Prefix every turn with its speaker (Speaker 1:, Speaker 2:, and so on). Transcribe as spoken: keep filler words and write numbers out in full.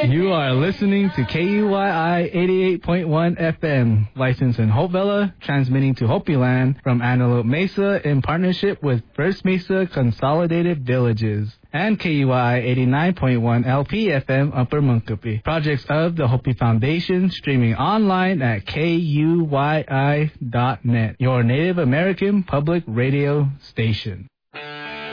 Speaker 1: You are listening to K U Y I eighty-eight point one F M, licensed in Hopevilla, transmitting to Hopi Land from Antelope Mesa in partnership with First Mesa Consolidated Villages, and K U Y I eighty-nine point one L P F M Upper Munkapi. Projects of the Hopi Foundation, streaming online at K U Y I dot net, your Native American public radio station.